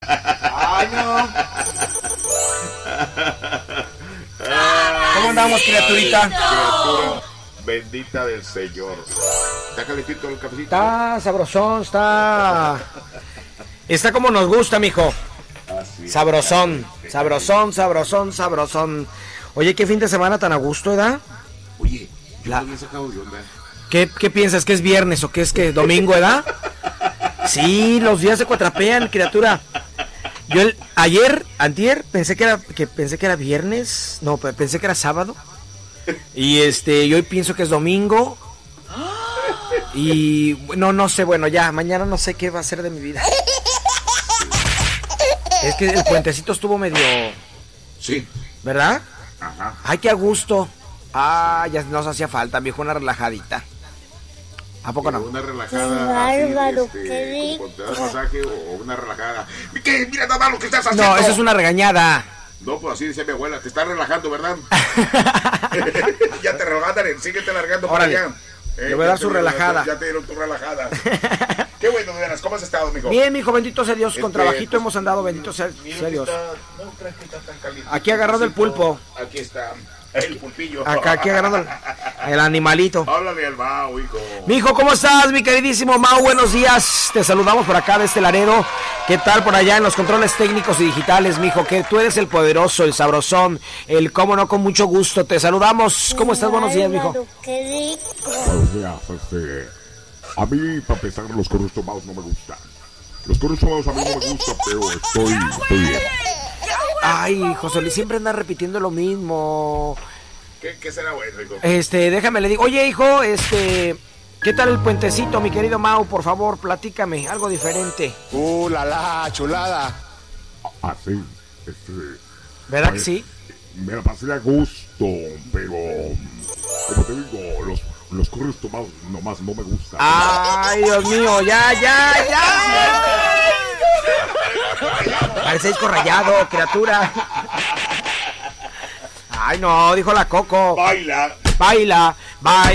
Ay, no. ¿Cómo andamos, criaturita? Criatura bendita del Señor. ¿Está calentito el cafecito? Está sabrosón, está como nos gusta, mijo. Sabrosón. Oye, qué fin de semana tan a gusto, ¿verdad? Oye, yo no había sacado de onda. ¿Qué piensas? ¿Que es viernes o que es que domingo, ¿verdad? Sí, los días se cuatrapean, criatura. Yo antier, pensé que era viernes. No, pensé que era sábado. Y hoy pienso que es domingo. Y no sé, bueno, ya, mañana no sé qué va a ser de mi vida. Es que el puentecito estuvo medio... Sí. ¿Verdad? Ajá. Ay, qué a gusto. Ah, ya nos hacía falta, viejo, una relajadita. ¿A poco no? Una relajada. Qué bárbaro, así, qué como te das masaje o una relajada. ¿Qué? Mira nada más lo que estás haciendo. No, eso es una regañada. No, pues así decía mi abuela, te estás relajando, ¿verdad? Ya te relajan, síguete largando para allá. Le voy a dar su relajada. Ya te dieron tu relajada. Qué bueno, de veras, ¿cómo has estado, mijo? Bien, mijo, bendito sea Dios, con trabajito hemos andado, bendito sea Dios. No crees que está tan caliente. Aquí agarrado el pulpo. Aquí está el pulpillo. Aquí agarrado el animalito. Háblale al Mau, hijo. Mijo, ¿cómo estás, mi queridísimo Mau? Buenos días, te saludamos por acá de este Laredo. ¿Qué tal por allá en los controles técnicos y digitales, mijo? Que tú eres el poderoso, el sabrosón, el cómo no, con mucho gusto. Te saludamos. ¿Cómo estás? Buenos días, mijo. Qué rico. Buenos días, a mí, para empezar, los corros tomados no me gustan. Los corros tomados a mí no me gustan, pero estoy bien. Ay, José Luis, siempre anda repitiendo lo mismo. ¿Qué será bueno, hijo? Déjame le digo. Oye, hijo, ¿qué tal el puentecito, mi querido Mau? Por favor, platícame, algo diferente. La chulada. Así, ¿Verdad que sí? Me la pasé a gusto, pero como te digo, los corros tomados nomás no me gustan. Ay, Dios mío, ya. Parece disco rayado, criatura. Ay, no, dijo la Coco. Baila. Baila.